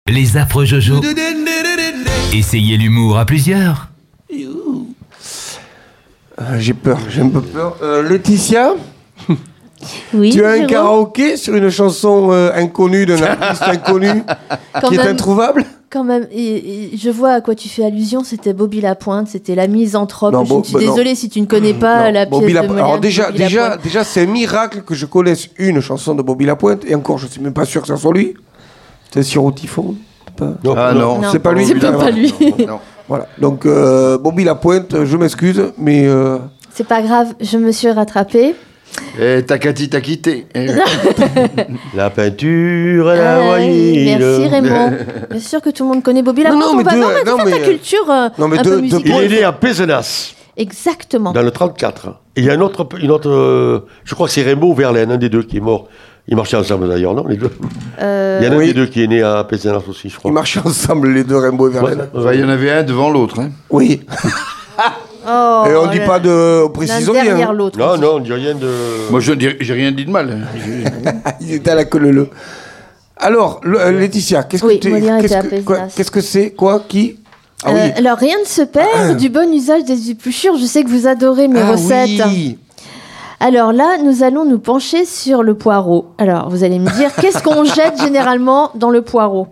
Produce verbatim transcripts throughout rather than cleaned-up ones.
Les affreux Jojo. Essayez l'humour à plusieurs. Euh, j'ai peur, j'ai un peu peur. Euh, Laetitia, Oui, tu as un Jérôme karaoké sur une chanson euh, inconnue d'un artiste inconnu Quand qui est même. introuvable? Quand même, et, et je vois à quoi tu fais allusion, c'était Bobby Lapointe, c'était la misanthrope. Non, je Bo- suis bah, non. désolée si tu ne connais pas Non, la Bobby pièce Lapointe. de Molière. Alors de déjà, Bobby déjà, Lapointe. déjà, c'est un miracle que je connaisse une chanson de Bobby Lapointe, et encore, je suis même pas sûr que ça soit lui. C'est Sirop Typhon. Pas... Ah non, Non. c'est pas lui. C'est évidemment. pas lui. Non, non. Voilà. Donc euh, Bobby Lapointe, je m'excuse, mais euh, C'est pas grave, je me suis rattrapée. Eh, Takati t'a quitté. Eh. La peinture, elle a Euh, envoyé. merci Raymond. Bien sûr que tout le monde connaît Bobby Non, Lapointe. non, on mais va deux- voir, non, faire mais, ta euh, culture euh, non, mais un deux- peu deux musicale. Il est né à Pézenas, Exactement. dans le trente-quatre. Et il y a une autre, une autre euh, je crois que c'est Raymond ou Verlaine, un des deux qui est mort. Ils marchaient ensemble d'ailleurs, non, les deux. Euh, Il y en a un Oui. des deux qui est né à Pézenas aussi, je crois. ils marchaient ensemble, les deux, Rainbow et Verlaine. Ouais. Enfin, il y en avait un devant l'autre. Hein. Oui. oh, Et on dit là, pas de l'un précision. derrière l'autre. Non, non, on dit rien de... Moi, je ne dis- j'ai rien dit de mal. Il était à la queue leu. Alors, le- euh, Laetitia, qu'est-ce Oui, que tu Molière qu'est-ce était à que, quoi, Pézenas. qu'est-ce que c'est Quoi Qui Ah Euh, oui. alors rien ne se perd du bon usage des épluchures. Je sais que vous adorez mes Ah recettes. oui. Alors là, nous allons nous pencher sur le poireau. Alors vous allez me dire, qu'est-ce qu'on jette généralement dans le poireau?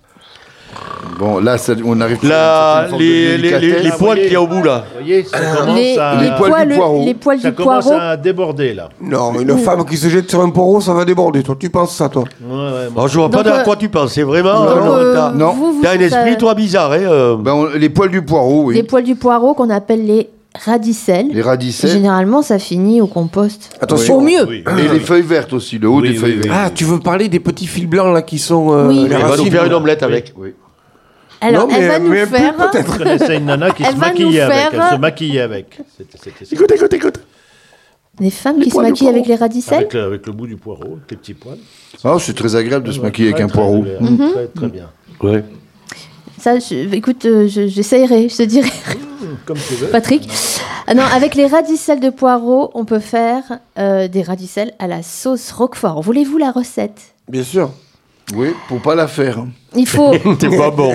Bon, là, ça- on arrive sur La, une forme de les, les, les, délicatesse. les poils qu'il y a au bout, là. Vous voyez, ça commence les, à, les poils poils, du poireau. les poils ça du commence poireau. à déborder, là. Non, mais une femme qui se jette sur un poireau, ça va déborder. Toi, tu penses ça, toi Ouais, ouais, moi. Alors, je vois pas Donc, de euh, à quoi tu penses, c'est vraiment... Donc, non, euh, t'as, non. vous, vous, t'as un esprit, ça- toi, bizarre, hein euh. Ben, on- les poils du poireau, oui. Les poils du poireau qu'on appelle les radicelles. Les radicelles. Généralement, ça finit au compost. Attention. Au mieux. Oui. Et les feuilles vertes aussi, le haut Oui, des feuilles oui, oui. vertes. Ah, tu veux parler des petits fils blancs, là, qui sont euh, Oui. les Elle va nous racines faire une omelette avec. Oui. Alors, Non, mais- elle va nous mais faire. peut-être. Je connaissais une nana qui Elle se va nous maquillait avec. faire- Elle se maquillait avec. C'était, c'était ça. Écoute, écoute, écoute. Des femmes qui se poils du maquillent avec poireau. les radicelles. Avec le, avec le bout du poireau, avec les petits poils. Ah, c'est très agréable de se Ouais, maquiller avec très, un très poireau. agréable. Mhm. Très, très bien. Ouais. Ça, je- écoute, euh, je- j'essayerai, je te dirai, Comme tu veux. Patrick. Ah non, avec les radicelles de poireau, on peut faire euh, des radicelles à la sauce Roquefort. Voulez-vous la recette? Bien sûr. Oui, pour pas la faire. Il faut. T'es pas bon.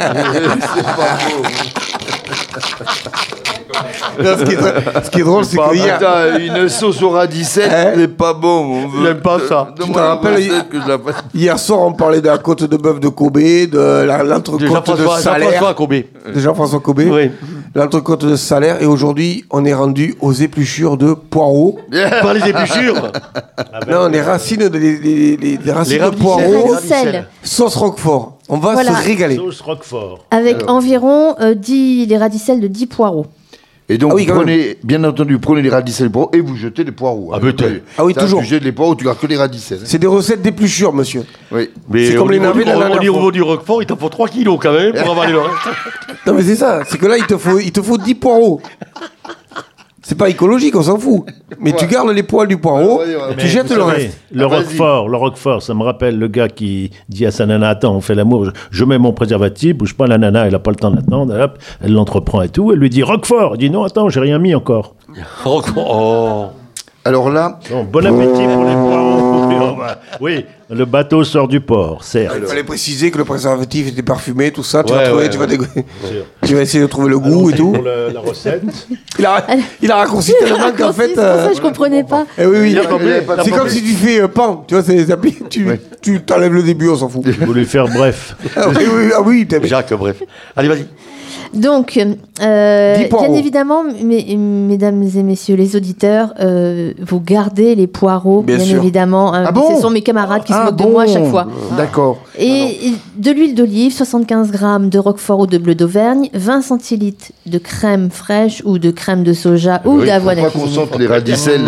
Non, ce, qui est, dr- ce qui est drôle, c'est Pas- que hier, Putain, une sauce au radicelle, Hein c'est pas bon. On veut- J'aime pas ça. Donne-moi Tu te la rappelles, recette il- que je la fasse. hier soir, on parlait de la côte de bœuf de Kobe, de la- De l'entrecôte de Jean-François, salaire. Jean-François Kobe. De Jean-François Kobe. Oui. L'entrecôte de salaire. Et aujourd'hui, on est rendu aux épluchures de poireaux. Par les épluchures. Non, les racines, de- les, les- les- les racines Les de radicelles. poireaux. Radicelles. Sauce Roquefort. On va Voilà. se régaler. Sauce Roquefort. Avec environ euh, dix, les radicelles de dix poireaux. Et donc, Ah oui, vous quand prenez, bien entendu, prenez les radicelles poireaux et vous jetez les poireaux. Ah, hein. peut-être. Ah oui, Ça, toujours. Tu jettes les poireaux, tu gardes que les radicelles. hein. C'est des recettes d'épluchures, monsieur. Oui. Mais C'est au comme les niveau navets du- de la au dernière niveau fois. du Roquefort, il t'en faut trois kilos quand même pour avaler le reste. Non, mais c'est ça. C'est que là, il te faut, il te faut dix poireaux. C'est pas écologique, on s'en fout. Mais tu gardes les poils du poireau, Ouais, ouais, ouais. et tu Mais jettes vous le savez, reste. Le Ah, vas-y. Roquefort, le Roquefort, ça me rappelle le gars qui dit à sa nana, attends, on fait l'amour, je, je mets mon préservatif, bouge pas, la nana, elle a pas le temps d'attendre, hop, elle l'entreprend et tout, elle lui dit Roquefort, il dit non, attends, j'ai rien mis encore. Roquefort. Oh. Alors là, Bon, bon appétit pour les poireaux. Oui, on va- Oui, le bateau sort du port, certes. Il fallait préciser que le préservatif était parfumé, tout ça. Tu Ouais, vas trouver, ouais, tu vas ouais. dégoûter. Tu vas essayer de trouver le goût et Allons-y tout. pour le- la recette. Il a, il a raccourci tellement qu'en fait. C'est pour euh, ça que je comprenais pas. eh oui, oui. Il a pas- il a pas C'est comme compris. si tu fais euh, pan. Tu vois, c'est ça plie, tu, Ouais. tu t'enlèves le début, on s'en fout. Vous voulez faire bref. Ah oui, oui, ah oui, t'as- Jacques, bref. Allez, vas-y. Donc, euh, Dix poireaux. bien évidemment, mes- mesdames et messieurs les auditeurs, euh, vous gardez les poireaux, Bien bien, sûr. évidemment. hein. Ah bon Ce sont mes camarades qui se ah moquent bon, de moi à chaque fois. D'accord. Et et de l'huile d'olive, soixante-quinze grammes de Roquefort ou de bleu d'Auvergne, vingt centilitres de crème fraîche ou de crème de soja ou Oui, d'avoine faut à pas qu'on cuisiner. sente les radicelles.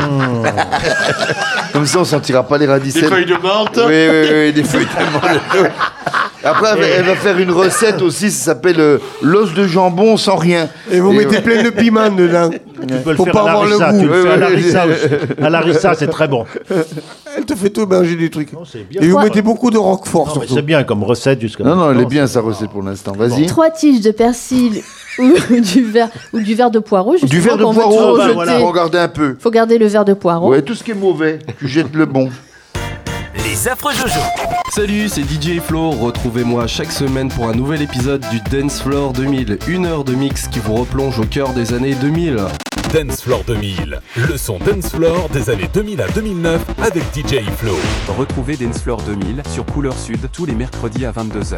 Comme ça, on sentira pas les radicelles. de menthe. Oui, oui, oui, des feuilles de menthe. Après, elle va- elle va faire une recette aussi, ça s'appelle euh, l'os de jambon sans rien. Et vous Et, mettez plein de piment dedans. Tu peux le Faut faire pas à avoir le l'arissa, goût. tu le Oui, fais à oui, l'arissa oui. aussi. À l'arissa, c'est très bon. Elle te fait tout manger des trucs. Non, c'est bien. Et vous Trois- mettez beaucoup de roquefort Non, mais surtout. c'est bien comme recette jusqu'à Non, non, elle est maintenant. bien sa recette pour l'instant. Vas-y. Trois tiges de persil ou du verre ou du verre de poireau. Du justement, verre de qu'on veut poireau, toujours bah, jeter. faut regarder un peu. Faut garder le verre de poireau. Ouais, tout ce qui est mauvais, tu jettes le bon. Les affreux Jojo. Salut, c'est D J Flo. Retrouvez-moi chaque semaine pour un nouvel épisode du Dance Floor deux mille. Une heure de mix qui vous replonge au cœur des années deux mille. Dance Floor deux mille, le son Dance Floor des années deux mille à deux mille neuf avec D J Flo. Retrouvez Dance Floor deux mille sur Couleur Sud tous les mercredis à vingt-deux heures.